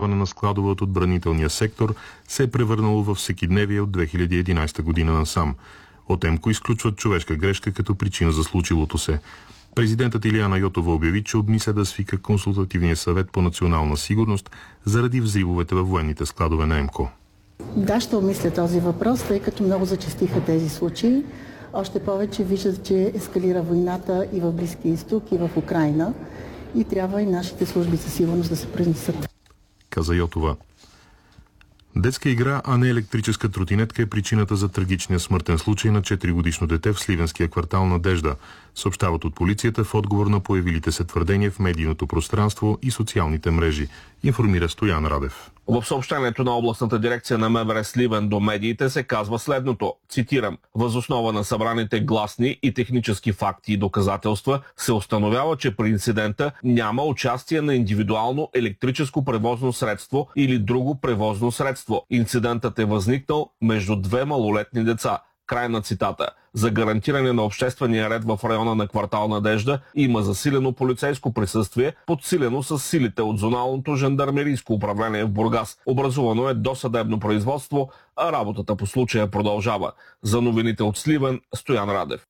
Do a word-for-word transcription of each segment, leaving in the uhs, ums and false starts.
разрушаване на складове от отбранителния сектор се е превърнало в всекидневие от две хиляди и единадесета година насам. От ЕМКО изключват човешка грешка като причина за случилото се. Президентът Илияна Йотова обяви, че обмисля да свика консултативния съвет по национална сигурност заради взривовете във военните складове на ЕМКО. Да, ще обмисля този въпрос, тъй като много зачестиха тези случаи. Още повече виждат, че ескалира войната и в Близкия изток, и в Украйна. И трябва и нашите служби за сигурност да се произнесат. Каза Йотова. Детска игра, а не електрическа тротинетка е причината за трагичния смъртен случай на четиригодишно дете в сливенския квартал Надежда, съобщават от полицията в отговор на появилите се твърдения в медийното пространство и социалните мрежи, информира Стоян Радев. В съобщението на областната дирекция на МВР Сливен до медиите се казва следното, цитирам: „Въз основа на събраните гласни и технически факти и доказателства се установява, че при инцидента няма участие на индивидуално електрическо превозно средство или друго превозно средство. Инцидентът е възникнал между две малолетни деца“. Край на цитата. За гарантиране на обществения ред в района на квартал Надежда има засилено полицейско присъствие, подсилено с силите от зоналното жандармерийско управление в Бургас. Образувано е досъдебно производство, а работата по случая продължава. За новините от Сливен, Стоян Радев.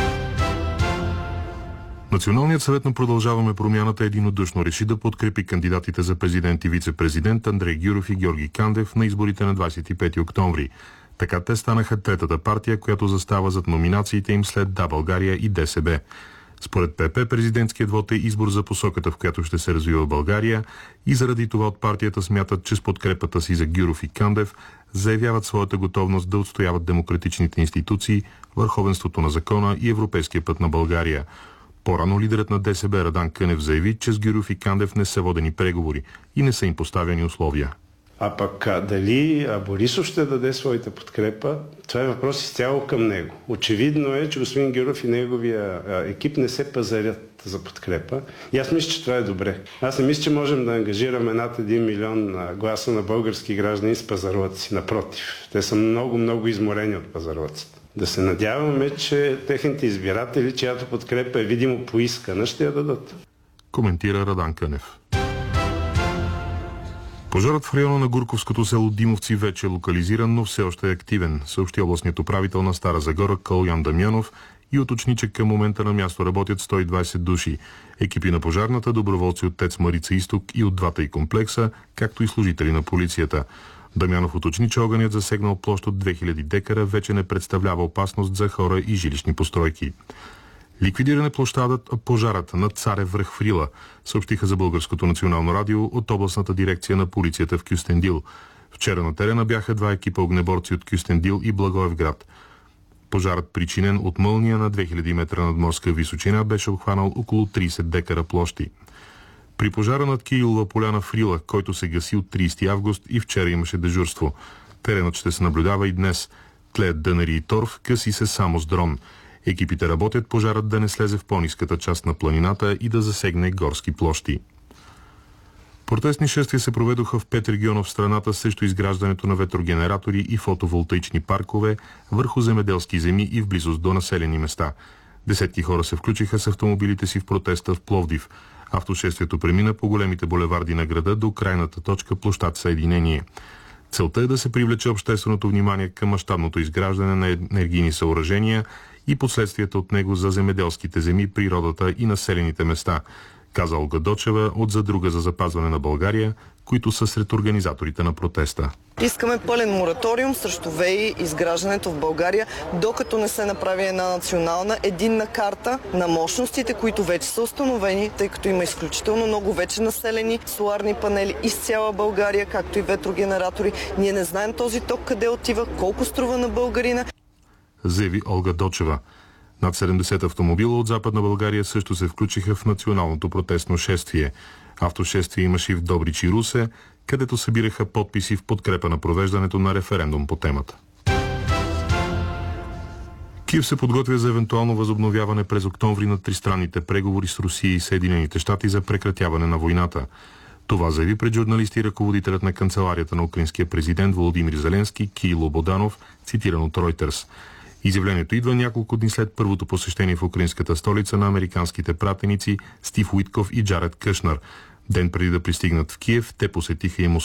Националният съвет на Продължаваме промяната единодушно реши да подкрепи кандидатите за президент и вице-президент Андрей Гюров и Георги Кандев на изборите на двадесет и пети октомври. Така те станаха третата партия, която застава зад номинациите им след Да, България и ДСБ. Според ПП, президентският вод е избор за посоката, в която ще се развива България, и заради това от партията смятат, че с подкрепата си за Гюров и Кандев заявяват своята готовност да отстояват демократичните институции, върховенството на закона и европейския път на България. По-рано лидерът на ДСБ Радан Кънев заяви, че с Гюров и Кандев не са водени преговори и не са им поставени условия. А пък дали Борисов ще даде своята подкрепа, това е въпрос изцяло към него. Очевидно е, че господин Гюров и неговия екип не се пазарят за подкрепа. И аз мисля, че това е добре. Аз не мисля, че можем да ангажираме над един милион гласа на български граждани с пазарлъци. Напротив, те са много, много изморени от пазарлъците. Да се надяваме, че техните избиратели, чиято подкрепа е видимо поискана, ще я дадат. Коментира Радан Кънев. Пожарът в района на Гурковското село Димовци вече е локализиран, но все още е активен, съобщи областният управител на Стара Загора Калоян Дамянов и уточни, че към момента на място работят сто и двадесет души. Екипи на пожарната, доброволци от ТЕЦ Марица Изток и от двата и комплекса, както и служители на полицията. Дамянов уточни, че огънят, засегнал площ от две хиляди декара, вече не представлява опасност за хора и жилищни постройки. Ликвидиране площадът пожарът на Царев връх в Рила, съобщиха за Българското национално радио от областната дирекция на полицията в Кюстендил. Вчера на терена бяха два екипа огнеборци от Кюстендил и Благоевград. Пожарът, причинен от мълния на две хиляди метра надморска височина, беше обхванал около тридесет декара площи. При пожара над Кирилова поляна в Рила, който се гаси от тридесети август, и вчера имаше дежурство. Теренът ще се наблюдава и днес. Тлеят дънери и торф, къси се само с дрон. Екипите работят пожарът да не слезе в по-ниската част на планината и да засегне горски площи. Протестни шествия се проведоха в пет региона в страната срещу изграждането на ветрогенератори и фотоволтаични паркове върху земеделски земи и в близост до населени места. Десетки хора се включиха с автомобилите си в протеста в Пловдив. Автошествието премина по големите булеварди на града до крайната точка площад Съединение. Целта е да се привлече общественото внимание към мащабното изграждане на енергийни съоръжения и последствията от него за земеделските земи, природата и населените места, каза Олга Дочева от Задруга за запазване на България, които са сред организаторите на протеста. Искаме пълен мораториум срещу ВЕИ изграждането в България, докато не се направи една национална единна карта на мощностите, които вече са установени, тъй като има изключително много вече населени соларни панели из цяла България, както и ветрогенератори. Ние не знаем този ток къде отива, колко струва на българина. Заяви Олга Дочева. Над седемдесет автомобила от Западна България също се включиха в националното протестно шествие. Автошествие имаше и в Добрич и Русе, където събираха подписи в подкрепа на провеждането на референдум по темата. Киев се подготвя за евентуално възобновяване през октомври на тристранните преговори с Русия и Съединените щати за прекратяване на войната. Това заяви пред журналисти ръководителят на канцеларията на украинския президент Володимир Зеленски Кирило Боданов, цитиран от Ройтерс. Изявлението идва няколко дни след първото посещение в украинската столица на американските пратеници Стив Уитков и Джаред Къшнър. Ден преди да пристигнат в Киев, те посетиха и Москва.